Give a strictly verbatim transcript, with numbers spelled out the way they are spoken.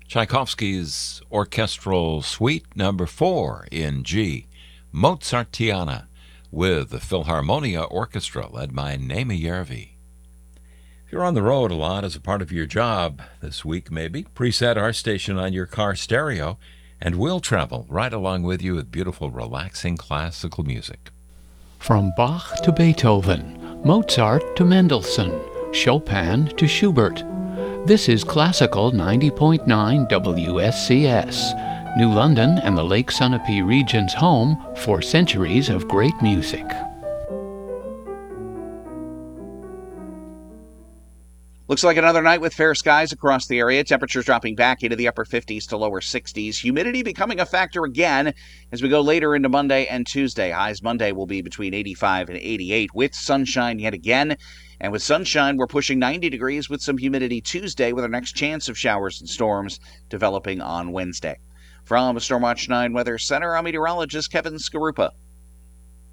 Tchaikovsky's Orchestral Suite Number four in G, Mozartiana, with the Philharmonia Orchestra led by Naima Järvi. If you're on the road a lot as a part of your job this week, maybe, preset our station on your car stereo, and we'll travel right along with you with beautiful, relaxing classical music. From Bach to Beethoven, Mozart to Mendelssohn, Chopin to Schubert. This is Classical ninety point nine W S C S, New London and the Lake Sunapee region's home for centuries of great music. Looks like another night with fair skies across the area. Temperatures dropping back into the upper fifties to lower sixties. Humidity becoming a factor again as we go later into Monday and Tuesday. Highs Monday will be between eighty-five and eighty-eight with sunshine yet again. And with sunshine, we're pushing ninety degrees with some humidity Tuesday with our next chance of showers and storms developing on Wednesday. From Stormwatch nine Weather Center, I'm meteorologist Kevin Skarupa.